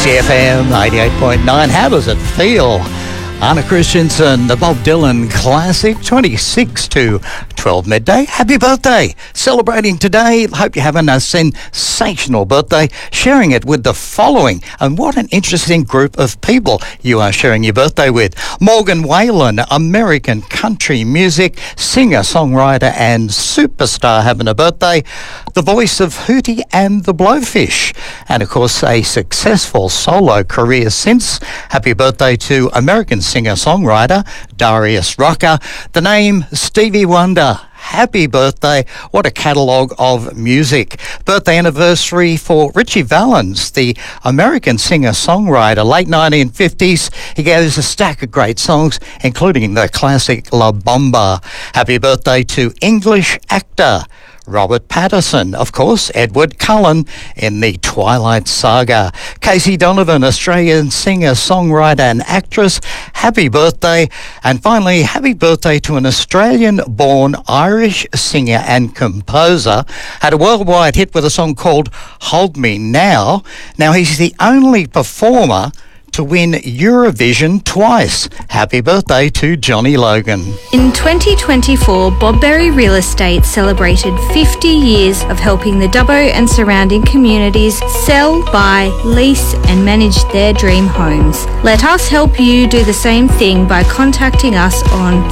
DCFM 88.9. How does it feel? Anna Christensen, the Bob Dylan classic, 26 to 12 midday. Happy birthday. Celebrating today. Hope you're having a sensational birthday. Sharing it with the following. And what an interesting group of people you are sharing your birthday with. Morgan Wallen, American country music singer, songwriter and superstar, having a birthday. The voice of Hootie and the Blowfish. And of course, a successful solo career since. Happy birthday to American singer-songwriter Darius Rucker. The name Stevie Wonder. Happy birthday. What a catalogue of music. Birthday anniversary for Ritchie Valens, the American singer-songwriter, late 1950s. He gave us a stack of great songs, including the classic La Bamba. Happy birthday to English actor Robert Pattinson, of course, Edward Cullen in the Twilight Saga. Casey Donovan, Australian singer, songwriter and actress. Happy birthday. And finally, happy birthday to an Australian-born Irish singer and composer. Had a worldwide hit with a song called Hold Me Now. Now, he's the only performer to win Eurovision twice. Happy birthday to Johnny Logan. In 2024, Bob Berry Real Estate celebrated 50 years of helping the Dubbo and surrounding communities sell, buy, lease and manage their dream homes. Let us help you do the same thing by contacting us on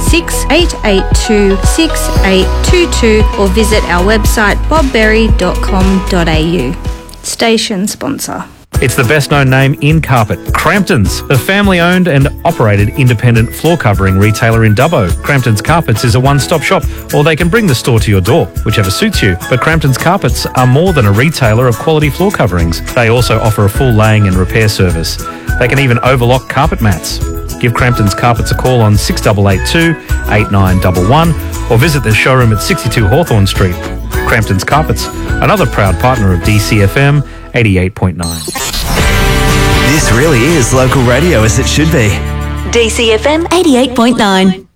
6882-6822 or visit our website bobberry.com.au. Station sponsor. It's the best-known name in carpet, Crampton's, a family-owned and operated independent floor covering retailer in Dubbo. Crampton's Carpets is a one-stop shop, or they can bring the store to your door, whichever suits you. But Crampton's Carpets are more than a retailer of quality floor coverings. They also offer a full laying and repair service. They can even overlock carpet mats. Give Crampton's Carpets a call on 6882-8911 or visit their showroom at 62 Hawthorne Street. Crampton's Carpets, another proud partner of DCFM 88.9. This really is local radio as it should be. DCFM 88.9.